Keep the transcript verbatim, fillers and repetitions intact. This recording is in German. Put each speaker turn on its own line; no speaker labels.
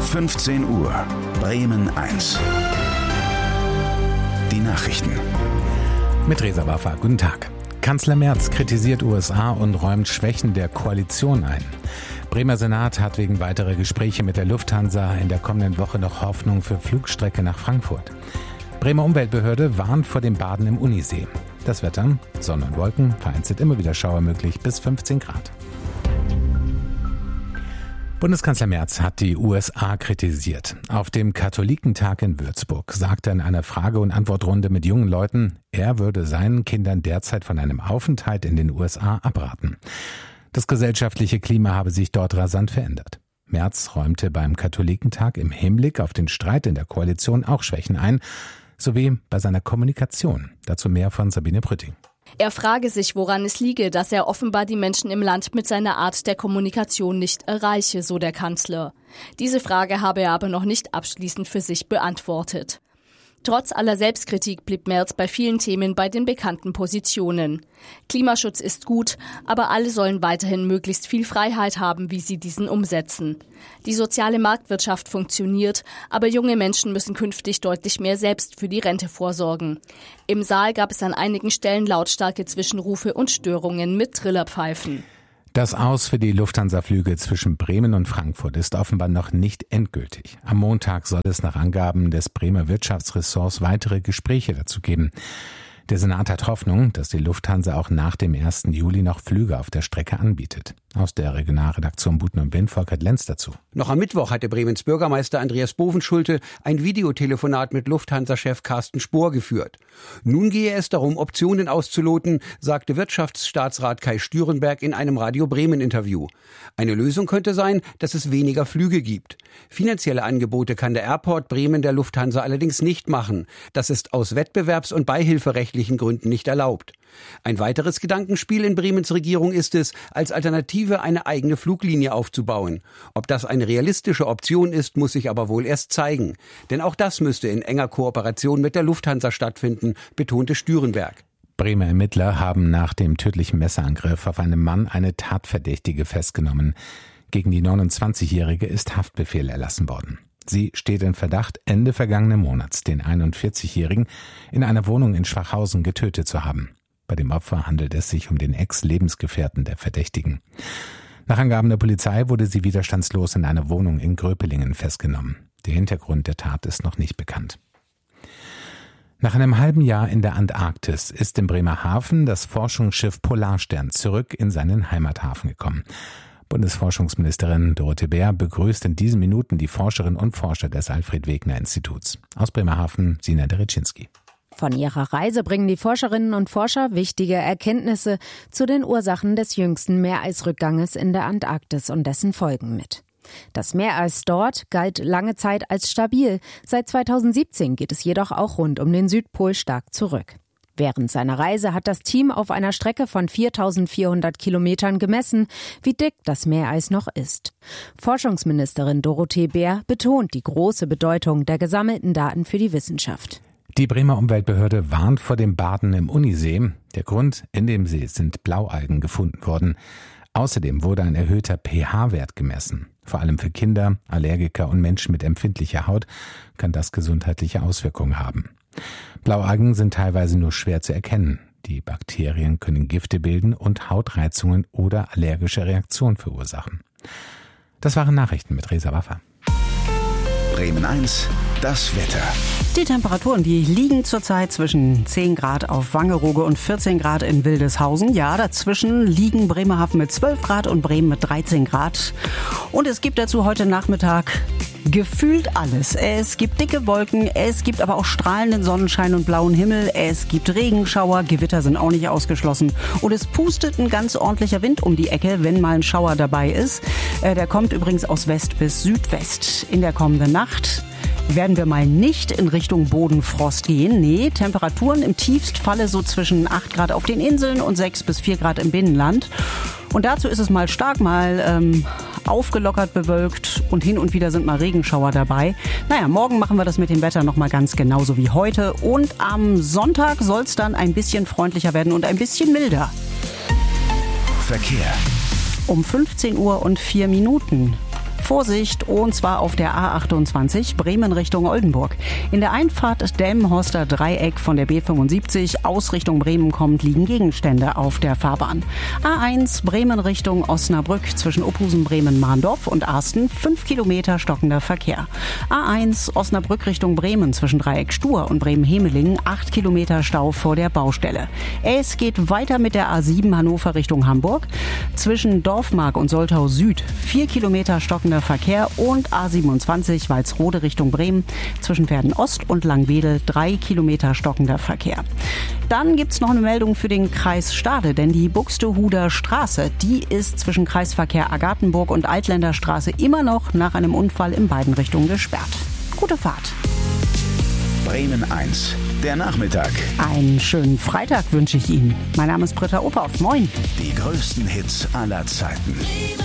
fünfzehn Uhr, Bremen eins. Die Nachrichten.
Mit Reza Waffa, guten Tag. Kanzler Merz kritisiert U S A und räumt Schwächen der Koalition ein. Bremer Senat hat wegen weiterer Gespräche mit der Lufthansa in der kommenden Woche noch Hoffnung für Flugstrecke nach Frankfurt. Bremer Umweltbehörde warnt vor dem Baden im Unisee. Das Wetter, Sonne und Wolken, vereinzelt immer wieder Schauer möglich bis fünfzehn Grad. Bundeskanzler Merz hat die U S A kritisiert. Auf dem Katholikentag in Würzburg sagte er in einer Frage- und Antwortrunde mit jungen Leuten, er würde seinen Kindern derzeit von einem Aufenthalt in den U S A abraten. Das gesellschaftliche Klima habe sich dort rasant verändert. Merz räumte beim Katholikentag im Hinblick auf den Streit in der Koalition auch Schwächen ein, sowie bei seiner Kommunikation. Dazu mehr von Sabine Brütting.
Er frage sich, woran es liege, dass er offenbar die Menschen im Land mit seiner Art der Kommunikation nicht erreiche, so der Kanzler. Diese Frage habe er aber noch nicht abschließend für sich beantwortet. Trotz aller Selbstkritik blieb Merz bei vielen Themen bei den bekannten Positionen. Klimaschutz ist gut, aber alle sollen weiterhin möglichst viel Freiheit haben, wie sie diesen umsetzen. Die soziale Marktwirtschaft funktioniert, aber junge Menschen müssen künftig deutlich mehr selbst für die Rente vorsorgen. Im Saal gab es an einigen Stellen lautstarke Zwischenrufe und Störungen mit Trillerpfeifen.
Das Aus für die Lufthansa-Flüge zwischen Bremen und Frankfurt ist offenbar noch nicht endgültig. Am Montag soll es nach Angaben des Bremer Wirtschaftsressorts weitere Gespräche dazu geben. Der Senat hat Hoffnung, dass die Lufthansa auch nach dem ersten Juli noch Flüge auf der Strecke anbietet. Aus der Regionalredaktion Buten und Wind, Volkert Lenz dazu.
Noch am Mittwoch hatte Bremens Bürgermeister Andreas Bovenschulte ein Videotelefonat mit Lufthansa-Chef Carsten Spohr geführt. Nun gehe es darum, Optionen auszuloten, sagte Wirtschaftsstaatsrat Kai Stürenberg in einem Radio Bremen-Interview. Eine Lösung könnte sein, dass es weniger Flüge gibt. Finanzielle Angebote kann der Airport Bremen der Lufthansa allerdings nicht machen. Das ist aus wettbewerbs- und beihilferechtlichen Gründen nicht erlaubt. Ein weiteres Gedankenspiel in Bremens Regierung ist es, als Alternative eine eigene Fluglinie aufzubauen. Ob das eine realistische Option ist, muss sich aber wohl erst zeigen. Denn auch das müsste in enger Kooperation mit der Lufthansa stattfinden, betonte Stürenberg.
Bremer Ermittler haben nach dem tödlichen Messerangriff auf einen Mann eine Tatverdächtige festgenommen. Gegen die neunundzwanzigjährige ist Haftbefehl erlassen worden. Sie steht in Verdacht, Ende vergangenen Monats den einundvierzigjährigen in einer Wohnung in Schwachhausen getötet zu haben. Bei dem Opfer handelt es sich um den Ex-Lebensgefährten der Verdächtigen. Nach Angaben der Polizei wurde sie widerstandslos in einer Wohnung in Gröpelingen festgenommen. Der Hintergrund der Tat ist noch nicht bekannt. Nach einem halben Jahr in der Antarktis ist im Bremerhaven das Forschungsschiff Polarstern zurück in seinen Heimathafen gekommen. Bundesforschungsministerin Dorothee Bär begrüßt in diesen Minuten die Forscherinnen und Forscher des Alfred-Wegener-Instituts. Aus Bremerhaven, Sina Derecinski.
Von ihrer Reise bringen die Forscherinnen und Forscher wichtige Erkenntnisse zu den Ursachen des jüngsten Meereisrückganges in der Antarktis und dessen Folgen mit. Das Meereis dort galt lange Zeit als stabil. Seit zweitausendsiebzehn geht es jedoch auch rund um den Südpol stark zurück. Während seiner Reise hat das Team auf einer Strecke von viertausendvierhundert Kilometern gemessen, wie dick das Meereis noch ist. Forschungsministerin Dorothee Bär betont die große Bedeutung der gesammelten Daten für die Wissenschaft.
Die Bremer Umweltbehörde warnt vor dem Baden im Unisee. Der Grund: in dem See sind Blaualgen gefunden worden. Außerdem wurde ein erhöhter pH-Wert gemessen. Vor allem für Kinder, Allergiker und Menschen mit empfindlicher Haut kann das gesundheitliche Auswirkungen haben. Blaualgen sind teilweise nur schwer zu erkennen. Die Bakterien können Gifte bilden und Hautreizungen oder allergische Reaktionen verursachen. Das waren Nachrichten mit Reza Waffa.
Bremen eins, das Wetter.
Die Temperaturen, die liegen zurzeit zwischen zehn Grad auf Wangerooge und vierzehn Grad in Wildeshausen. Ja, dazwischen liegen Bremerhaven mit zwölf Grad und Bremen mit dreizehn Grad. Und es gibt dazu heute Nachmittag gefühlt alles. Es gibt dicke Wolken, es gibt aber auch strahlenden Sonnenschein und blauen Himmel. Es gibt Regenschauer, Gewitter sind auch nicht ausgeschlossen. Und es pustet ein ganz ordentlicher Wind um die Ecke, wenn mal ein Schauer dabei ist. Der kommt übrigens aus West bis Südwest. In der kommenden Nacht werden wir mal nicht in Richtung Bodenfrost gehen. Nee, Temperaturen im Tiefstfalle so zwischen acht Grad auf den Inseln und sechs bis vier Grad im Binnenland. Und dazu ist es mal stark, mal ähm, aufgelockert bewölkt und hin und wieder sind mal Regenschauer dabei. Naja, morgen machen wir das mit dem Wetter nochmal ganz genauso wie heute. Und am Sonntag soll es dann ein bisschen freundlicher werden und ein bisschen milder.
Verkehr.
Um fünfzehn Uhr und vier Minuten. Vorsicht, und zwar auf der A achtundzwanzig Bremen Richtung Oldenburg. In der Einfahrt Delmenhorster Dreieck von der B fünfundsiebzig aus Richtung Bremen kommt, liegen Gegenstände auf der Fahrbahn. A eins Bremen Richtung Osnabrück zwischen Uphusen, Bremen, Mahndorf und Arsten, fünf Kilometer stockender Verkehr. A eins Osnabrück Richtung Bremen zwischen Dreieck Stur und Bremen-Hemelingen, acht Kilometer Stau vor der Baustelle. Es geht weiter mit der A sieben Hannover Richtung Hamburg. Zwischen Dorfmark und Soltau Süd, vier Kilometer stockender Verkehr, und A siebenundzwanzig Walsrode Richtung Bremen zwischen Verden Ost und Langwedel, drei Kilometer stockender Verkehr. Dann gibt's noch eine Meldung für den Kreis Stade, denn die Buxtehuder Straße, die ist zwischen Kreisverkehr Agathenburg und Altländer Straße immer noch nach einem Unfall in beiden Richtungen gesperrt. Gute Fahrt.
Bremen eins, der Nachmittag.
Einen schönen Freitag wünsche ich Ihnen. Mein Name ist Britta Ophoff. Moin.
Die größten Hits aller Zeiten.